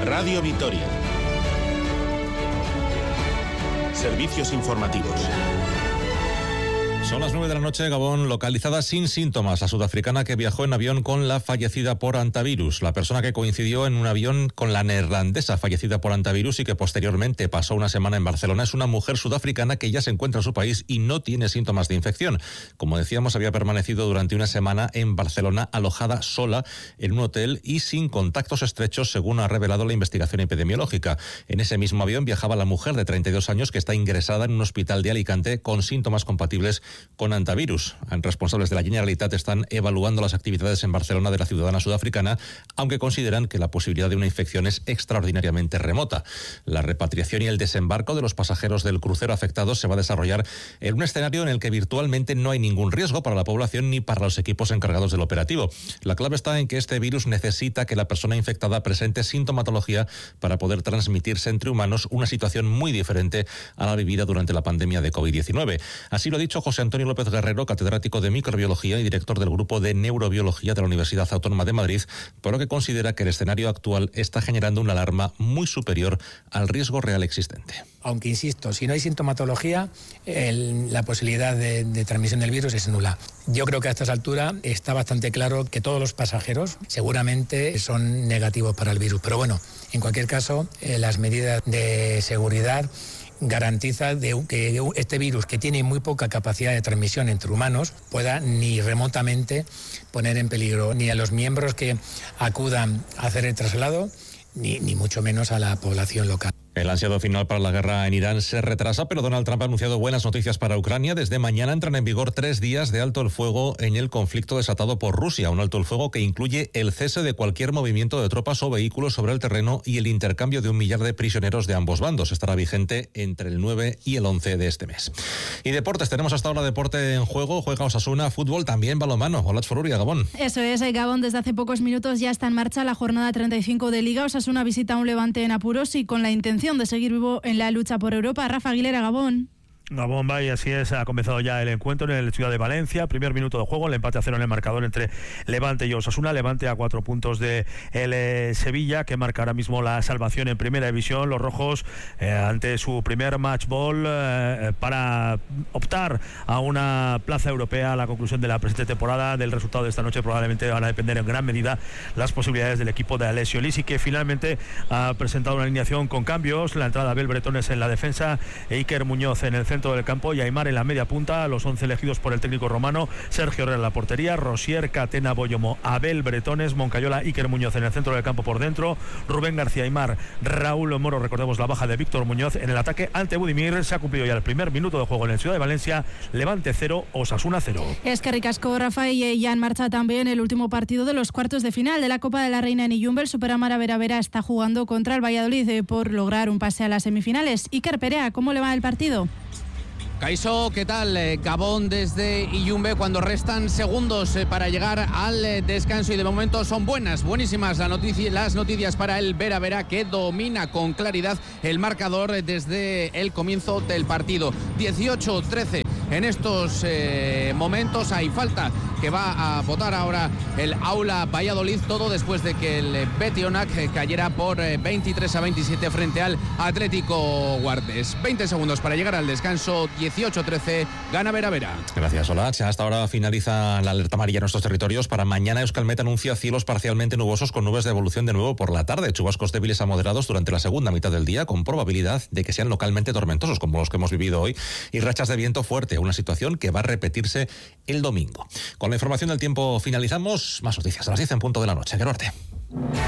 Radio Vitoria. Servicios informativos. Son las 9 de la noche, Gabón, localizada sin síntomas. La sudafricana que viajó en avión con la fallecida por antivirus. La persona que coincidió en un avión con la neerlandesa fallecida por antivirus y que posteriormente pasó una semana en Barcelona es una mujer sudafricana que ya se encuentra en su país y no tiene síntomas de infección. Como decíamos, había permanecido durante una semana en Barcelona alojada sola en un hotel y sin contactos estrechos, según ha revelado la investigación epidemiológica. En ese mismo avión viajaba la mujer de 32 años que está ingresada en un hospital de Alicante con síntomas compatibles con antivirus. Responsables de la Generalitat están evaluando las actividades en Barcelona de la ciudadana sudafricana, aunque consideran que la posibilidad de una infección es extraordinariamente remota. La repatriación y el desembarco de los pasajeros del crucero afectados se va a desarrollar en un escenario en el que virtualmente no hay ningún riesgo para la población ni para los equipos encargados del operativo. La clave está en que este virus necesita que la persona infectada presente sintomatología para poder transmitirse entre humanos, una situación muy diferente a la vivida durante la pandemia de COVID-19. Así lo ha dicho José Antonio López Guerrero, catedrático de microbiología y director del grupo de neurobiología de la Universidad Autónoma de Madrid, por lo que considera que el escenario actual está generando una alarma muy superior al riesgo real existente. Aunque, insisto, si no hay sintomatología, la posibilidad de transmisión del virus es nula. Yo creo que a estas alturas está bastante claro que todos los pasajeros seguramente son negativos para el virus. Pero bueno, en cualquier caso, las medidas de seguridad garantiza que este virus, que tiene muy poca capacidad de transmisión entre humanos, pueda ni remotamente poner en peligro ni a los miembros que acudan a hacer el traslado, ni mucho menos a la población local. El ansiado final para la guerra en Irán se retrasa, pero Donald Trump ha anunciado buenas noticias para Ucrania. Desde mañana entran en vigor 3 días de alto el fuego en el conflicto desatado por Rusia. Un alto el fuego que incluye el cese de cualquier movimiento de tropas o vehículos sobre el terreno y el intercambio de 1 millar de prisioneros de ambos bandos. Estará vigente entre el 9 y el 11 de este mes. Y deportes, tenemos hasta ahora deporte en juego. Juega Osasuna, fútbol, también balonmano. Hola, Foruria, Gabón. Eso es, Gabón. Desde hace pocos minutos ya está en marcha la jornada 35 de Liga. Osasuna visita un Levante en apuros y con la intención de seguir vivo en la lucha por Europa. Rafa Aguilera, Gabón. Gabón, y así es, ha comenzado ya el encuentro en el Ciudad de Valencia. Primer minuto de juego, el empate a 0 en el marcador entre Levante y Osasuna. Levante a 4 puntos de el Sevilla, que marca ahora mismo la salvación en Primera División. Los rojos ante su primer match ball para optar a una plaza europea a la conclusión de la presente temporada. Del resultado de esta noche probablemente van a depender en gran medida las posibilidades del equipo de Alessio Lisi, que finalmente ha presentado una alineación con cambios. La entrada de Abel Bretones en la defensa, Iker Muñoz en el centro del campo y Aimar en la media punta. Los 11 elegidos por el técnico romano: Sergio Herrera en la portería, Rosier, Catena, Boyomo, Abel Bretones, Moncayola, Iker Muñoz en el centro del campo por dentro, Rubén García, Aimar, Raúl Moro. Recordemos la baja de Víctor Muñoz en el ataque ante Budimir. Se ha cumplido ya el primer minuto de juego en el Ciudad de Valencia. Levante 0, Osasuna 0. Es que ricasco, Rafa, y ya en marcha también el último partido de los cuartos de final de la Copa de la Reina en Iyumbe. El Superamara Vera está jugando contra el Valladolid por lograr un pase a las semifinales. Iker Perea, ¿cómo le va el partido? Caixo, ¿qué tal? Gabón desde Iyumbe, cuando restan segundos para llegar al descanso, y de momento son buenísimas las noticias para el Vera, que domina con claridad el marcador desde el comienzo del partido. 18-13 en estos momentos. Hay falta que va a votar ahora el Aula Valladolid, todo después de que el Betionac cayera por 23-27 frente al Atlético Guardes. 20 segundos para llegar al descanso. 18-13, gana Vera. Gracias, Olach. Hasta ahora finaliza la alerta amarilla en nuestros territorios. Para mañana, Euskalmet anuncia cielos parcialmente nubosos con nubes de evolución de nuevo por la tarde. Chubascos débiles a moderados durante la segunda mitad del día, con probabilidad de que sean localmente tormentosos, como los que hemos vivido hoy, y rachas de viento fuerte, una situación que va a repetirse el domingo. Con la información del tiempo finalizamos. Más noticias a las 10 en punto de la noche. Que norte.